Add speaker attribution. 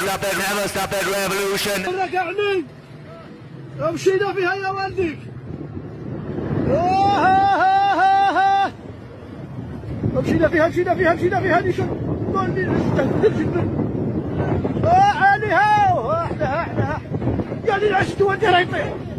Speaker 1: stop it, never stop it revolution.
Speaker 2: رجعني مشينا فيها يا ولدك. مشينا فيها ليش قول لي عليها احنا يعني العشت وديها يطيح.